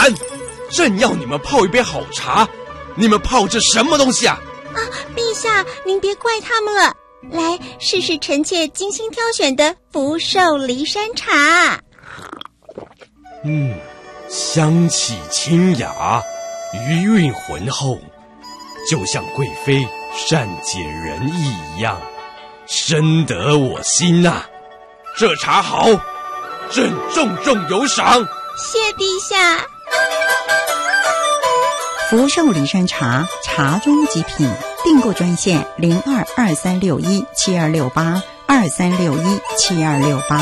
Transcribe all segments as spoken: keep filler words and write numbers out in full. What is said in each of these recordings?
官，正要你们泡一杯好茶，你们泡这什么东西啊？ 啊，陛下，您别怪他们了。来，试试臣妾精心挑选的福寿梨山茶。 嗯，香气清雅，余韵浑厚，就像贵妃善解人意一样，深得我心啊！这茶好，朕重重有赏。 谢陛下。 福寿梨山茶，茶中极品。订购专线零二二三六一七二六八二三六一七二六八。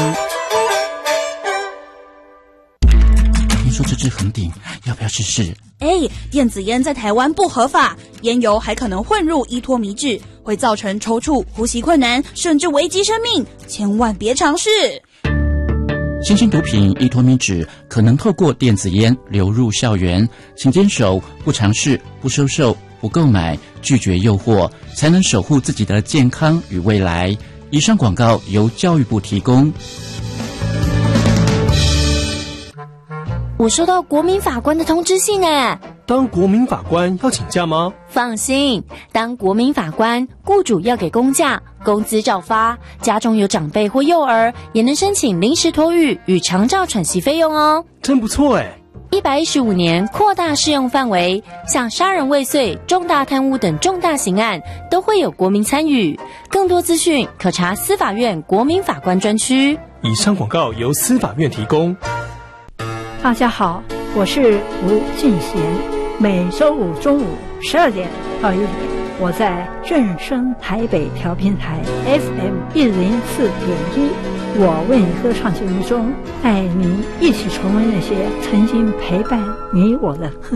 听说这支很顶，要不要试试？ 哎，电子烟在台湾不合法，烟油还可能混入依托米酯，会造成抽搐、呼吸困难，甚至危及生命，千万别尝试。 新兴毒品依托米酯可能透过电子烟流入校园，请坚守不尝试、不收受、不购买，拒绝诱惑，才能守护自己的健康与未来。以上广告由教育部提供。 我收到国民法官的通知信诶。 当国民法官要请假吗？ 放心，当国民法官，雇主要给公假，工资照发，家中有长辈或幼儿，也能申请临时托育与长照喘息费用哦。 真不错诶。 一百一十五年扩大适用范围，像杀人未遂、重大贪污等重大刑案都会有国民参与。更多资讯可查司法院国民法官专区。 以上广告由司法院提供。 大家好，我是吴俊贤。每周五中午十二点到一点，我在正声台北调频台 F M 一零四点一，我为你歌唱节目中，带您一起重温那些曾经陪伴你我的歌。